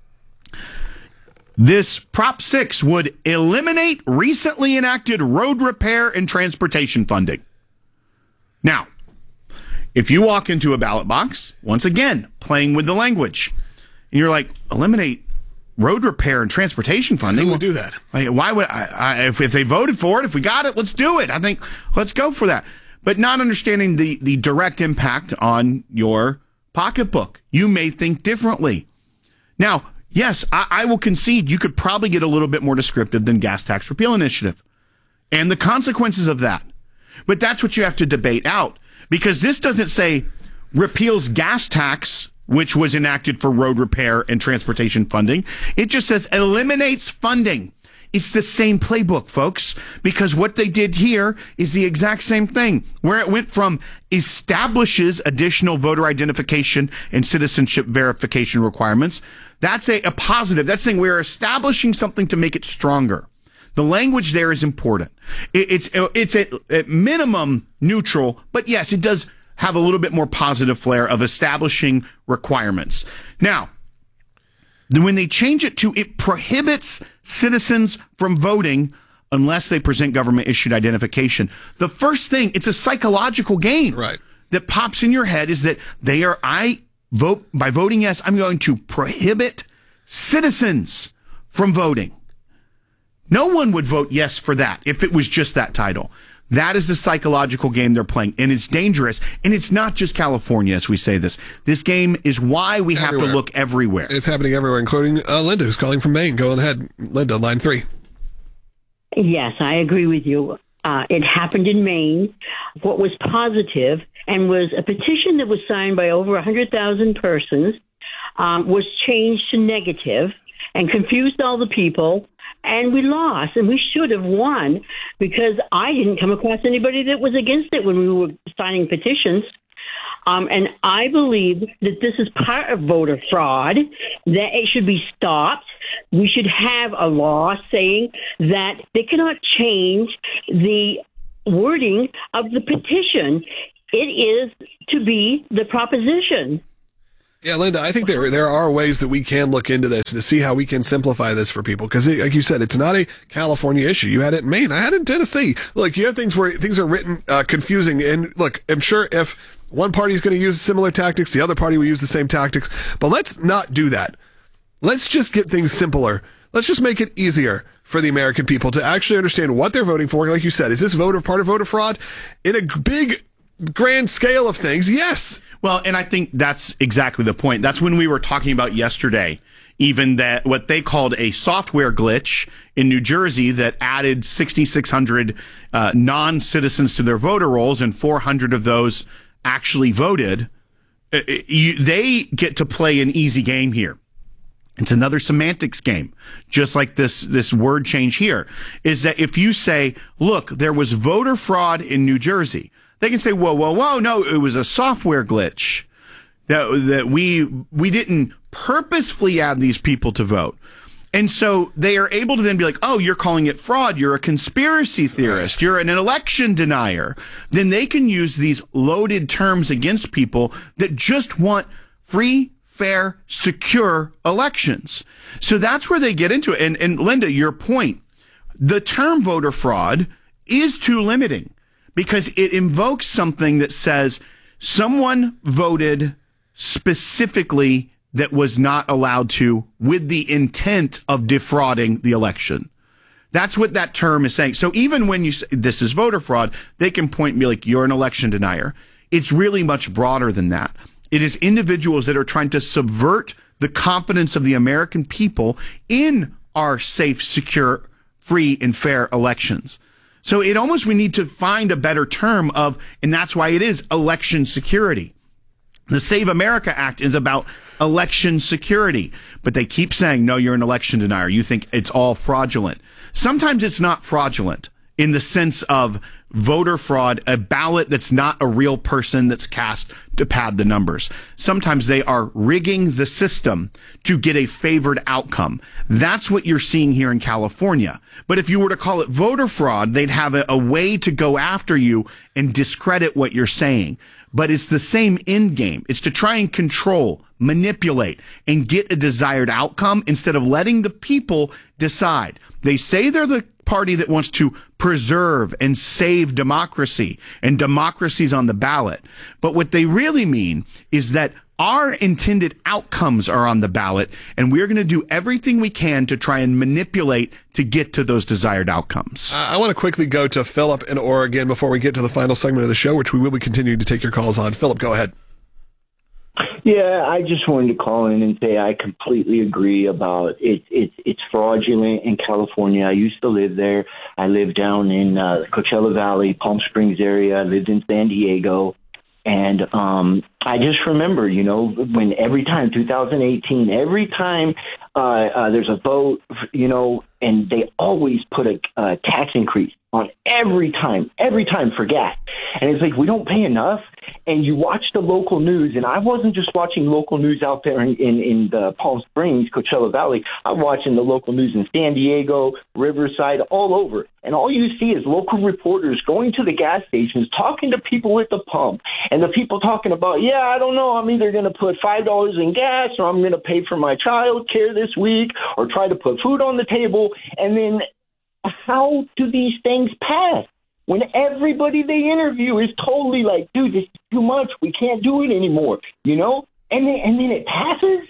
This Prop six would eliminate recently enacted road repair and transportation funding. Now, if you walk into a ballot box, once again, playing with the language, and you're like, eliminate road repair and transportation funding. Who would do that? Why would I, I if, if they voted for it, if we got it, let's do it. I think let's go for that. But not understanding the, the direct impact on your pocketbook. You may think differently. Now, yes, I, I will concede you could probably get a little bit more descriptive than gas tax repeal initiative and the consequences of that. But that's what you have to debate out, because this doesn't say repeals gas tax, which was enacted for road repair and transportation funding. It just says eliminates funding. It's the same playbook, folks, because what they did here is the exact same thing, where it went from establishes additional voter identification and citizenship verification requirements. That's a, a positive. That's saying we're establishing something to make it stronger. The language there is important. It, it's it's at, at minimum neutral, but yes, it does have a little bit more positive flair of establishing requirements. Now, when they change it to it prohibits citizens from voting unless they present government-issued identification, the first thing, it's a psychological game right. that pops in your head is that they are, I vote, by voting yes, I'm going to prohibit citizens from voting. No one would vote yes for that if it was just that title. That is the psychological game they're playing, and it's dangerous. And it's not just California, as we say this. This game is why we everywhere. have to look everywhere. It's happening everywhere, including uh, Linda, who's calling from Maine. Go ahead, Linda, line three. Yes, I agree with you. Uh, it happened in Maine. What was positive and was a petition that was signed by over one hundred thousand persons um, was changed to negative and confused all the people, and we lost, and we should have won because I didn't come across anybody that was against it when we were signing petitions. Um, and I believe that this is part of voter fraud, that it should be stopped. We should have a law saying that they cannot change the wording of the petition. It is to be the proposition. Yeah, Linda, I think there there are ways that we can look into this to see how we can simplify this for people. Because, like you said, it's not a California issue. You had it in Maine. I had it in Tennessee. Look, you have things where things are written uh, confusing. And look, I'm sure if one party is going to use similar tactics, the other party will use the same tactics. But let's not do that. Let's just get things simpler. Let's just make it easier for the American people to actually understand what they're voting for. Like you said, is this voter part of voter fraud? In a big, grand scale of things, yes. Well, and I think that's exactly the point. That's when we were talking about yesterday, even that what they called a software glitch in New Jersey that added sixty-six hundred uh, non-citizens to their voter rolls, and four hundred of those actually voted. Uh, you, they get to play an easy game here. It's another semantics game, just like this, this word change here, is that if you say, look, there was voter fraud in New Jersey, they can say, whoa, whoa, whoa, no, it was a software glitch that, that we, we didn't purposefully add these people to vote. And so they are able to then be like, oh, you're calling it fraud. You're a conspiracy theorist. You're an election denier. Then they can use these loaded terms against people that just want free, fair, secure elections. So that's where they get into it. And, and Linda, your point, the term voter fraud is too limiting because it invokes something that says someone voted specifically that was not allowed to with the intent of defrauding the election. That's what that term is saying. So even when you say this is voter fraud, they can point and be like, you're an election denier. It's really much broader than that. It is individuals that are trying to subvert the confidence of the American people in our safe, secure, free, and fair elections. So it almost, we need to find a better term of, and that's why it is election security. The Save America Act is about election security, but they keep saying, no, you're an election denier. You think it's all fraudulent. Sometimes it's not fraudulent in the sense of voter fraud, a ballot that's not a real person that's cast to pad the numbers. Sometimes they are rigging the system to get a favored outcome. That's what you're seeing here in California. But if you were to call it voter fraud, they'd have a, a way to go after you and discredit what you're saying. But it's the same end game. It's to try and control, manipulate, and get a desired outcome instead of letting the people decide. They say they're the party that wants to preserve and save democracy, and democracy's on the ballot. But what they really mean is that our intended outcomes are on the ballot, and we're going to do everything we can to try and manipulate to get to those desired outcomes. Uh, I want to quickly go to Philip in Oregon before we get to the final segment of the show, which we will be continuing to take your calls on. Philip, go ahead. Yeah, I just wanted to call in and say I completely agree about it. It's it's fraudulent in California. I used to live there. I lived down in uh, the Coachella Valley, Palm Springs area. I lived in San Diego. And um, I just remember, you know, when every time, two thousand eighteen, every time uh, uh, there's a vote, you know, and they always put a, a tax increase on every time, every time for gas. And it's like, we don't pay enough. And you watch the local news, and I wasn't just watching local news out there in, in, in the Palm Springs, Coachella Valley. I'm watching the local news in San Diego, Riverside, all over. And all you see is local reporters going to the gas stations, talking to people at the pump, and the people talking about, yeah, I don't know, I'm either going to put five dollars in gas, or I'm going to pay for my child care this week, or try to put food on the table. And then how do these things pass? When everybody they interview is totally like, dude, this is too much. We can't do it anymore, you know? And then, and then it passes.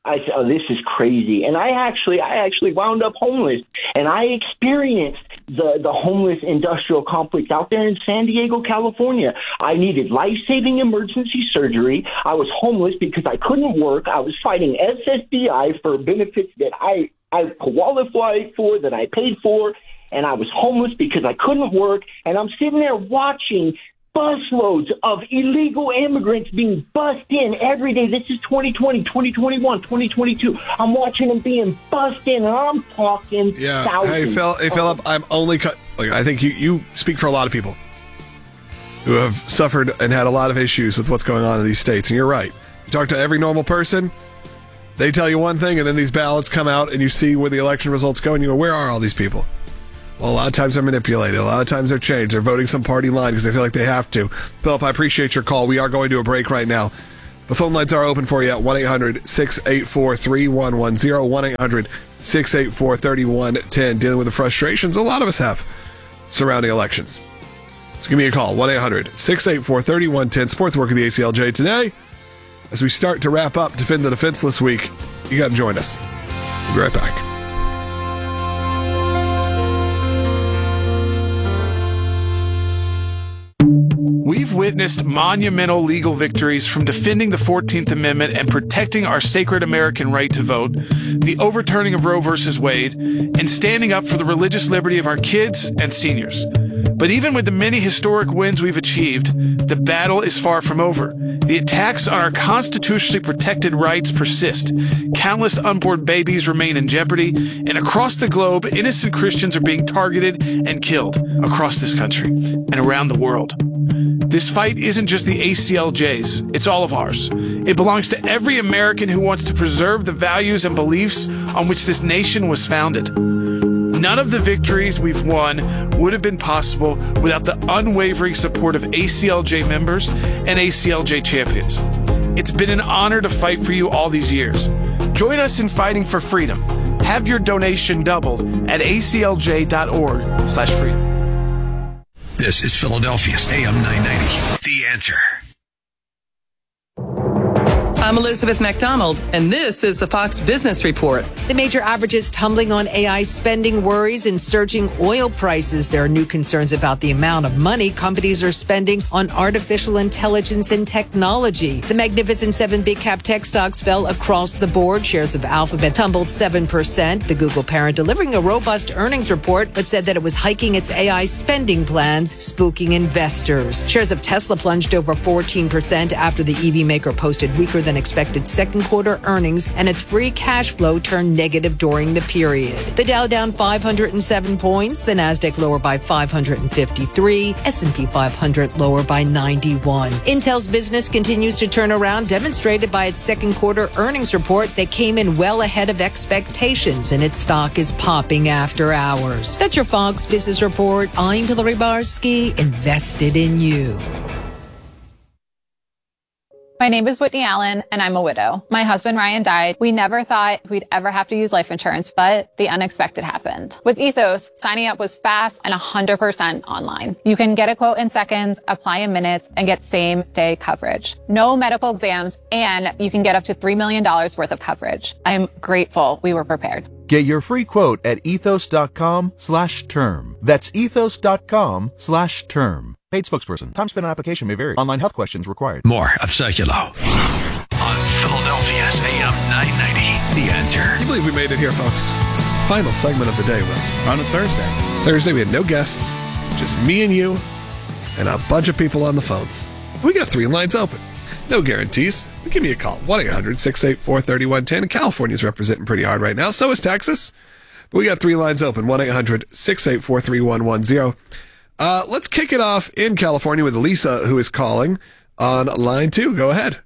I said, oh, this is crazy. And I actually, I actually wound up homeless, and I experienced the, the homeless industrial complex out there in San Diego, California. I needed life-saving emergency surgery. I was homeless because I couldn't work. I was fighting S S D I for benefits that I, I qualified for, that I paid for. And I was homeless because I couldn't work. And I'm sitting there watching busloads of illegal immigrants being bussed in every day. This is twenty twenty, twenty twenty-one, twenty twenty-two. I'm watching them being bussed in, and I'm talking yeah. thousands. Hey, Phil, hey, Philip, I'm only cut. Like, I think you, you speak for a lot of people who have suffered and had a lot of issues with what's going on in these states. And you're right. You talk to every normal person, they tell you one thing, and then these ballots come out, and you see where the election results go, and you go, where are all these people? Well, a lot of times they're manipulated. A lot of times they're changed. They're voting some party line because they feel like they have to. Philip, I appreciate your call. We are going to a break right now. The phone lines are open for you at one eight hundred six eight four three one one zero, one eight hundred six eight four three one one zero, dealing with the frustrations a lot of us have surrounding elections. So give me a call, one eight hundred six eight four three one one zero. Support the work of the A C L J today. As we start to wrap up Defend the Defenseless Week, you got to join us. We'll be right back. We've witnessed monumental legal victories from defending the fourteenth Amendment and protecting our sacred American right to vote, the overturning of Roe versus Wade, and standing up for the religious liberty of our kids and seniors. But even with the many historic wins we've achieved, the battle is far from over. The attacks on our constitutionally protected rights persist. Countless unborn babies remain in jeopardy, and across the globe, innocent Christians are being targeted and killed across this country and around the world. This fight isn't just the A C L J's, it's all of ours. It belongs to every American who wants to preserve the values and beliefs on which this nation was founded. None of the victories we've won would have been possible without the unwavering support of A C L J members and A C L J champions. It's been an honor to fight for you all these years. Join us in fighting for freedom. Have your donation doubled at A C L J dot org slash freedom. This is Philadelphia's A M nine ninety. The Answer. I'm Elizabeth McDonald, and this is the Fox Business Report. The major averages tumbling on A I spending worries and surging oil prices. There are new concerns about the amount of money companies are spending on artificial intelligence and technology. The Magnificent Seven big cap tech stocks fell across the board. Shares of Alphabet tumbled seven percent. The Google parent delivering a robust earnings report, but said that it was hiking its A I spending plans, spooking investors. Shares of Tesla plunged over fourteen percent after the E V maker posted weaker than expected second quarter earnings, and its free cash flow turned negative during the period. The Dow down five hundred seven points, the Nasdaq lower by five hundred fifty-three, S and P five hundred lower by ninety-one. Intel's business continues to turn around, demonstrated by its second quarter earnings report that came in well ahead of expectations, and its stock is popping after hours. That's your Fox Business Report. I'm Hillary Barsky, invested in you. My name is Whitney Allen, and I'm a widow. My husband, Ryan, died. We never thought we'd ever have to use life insurance, but the unexpected happened. With Ethos, signing up was fast and one hundred percent online. You can get a quote in seconds, apply in minutes, and get same-day coverage. No medical exams, and you can get up to three million dollars worth of coverage. I'm grateful we were prepared. Get your free quote at ethos.com slash term. That's ethos.com slash term. Paid spokesperson. Time spent on application may vary. Online health questions required. More of Seculo on Philadelphia's A M nine ninety. The Answer. Can you believe we made it here, folks? Final segment of the day, Will. On a Thursday. Thursday, we had no guests, just me and you, and a bunch of people on the phones. We got three lines open. No guarantees, but give me a call. one eight hundred six eight four three one one zero. California's representing pretty hard right now. So is Texas. But we got three lines open. one eight hundred six eight four three one one zero. Uh, let's kick it off in California with Lisa, who is calling on line two. Go ahead.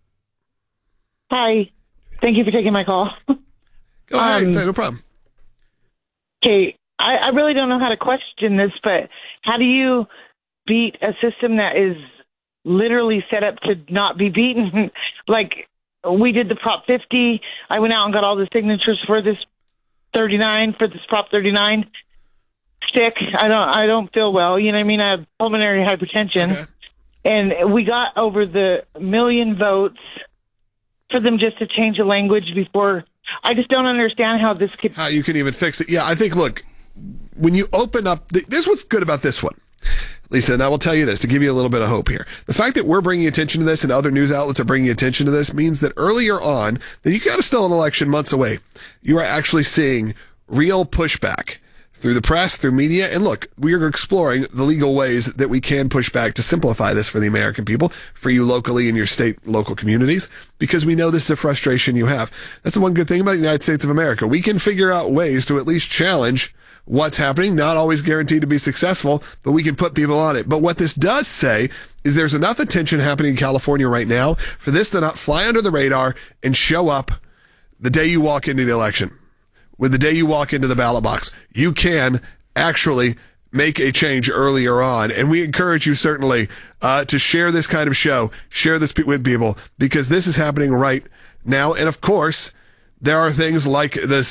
Hi. Thank you for taking my call. Go ahead. Um, no problem. Okay. I, I really don't know how to question this, but how do you beat a system that is literally set up to not be beaten? Like, we did the Prop fifty. I went out and got all the signatures for this thirty-nine, for this Prop thirty-nine. Stick. I don't. I don't feel well. You know what I mean? I have pulmonary hypertension, okay. And we got over the million votes for them just to change the language before? I just don't understand how this could. How you can even fix it. Yeah, I think, look, when you open up, this is what's good about this one, Lisa, and I will tell you this to give you a little bit of hope here. The fact that we're bringing attention to this and other news outlets are bringing attention to this means that earlier on, that you got to still an election months away, you are actually seeing real pushback through the press, through media. And look, we are exploring the legal ways that we can push back to simplify this for the American people, for you locally in your state, local communities, because we know this is a frustration you have. That's the one good thing about the United States of America. We can figure out ways to at least challenge what's happening, not always guaranteed to be successful, but we can put people on it. But what this does say is there's enough attention happening in California right now for this to not fly under the radar and show up the day you walk into the election. With the day you walk into the ballot box, you can actually make a change earlier on. And we encourage you certainly uh, to share this kind of show, share this with people, because this is happening right now. And of course, there are things like this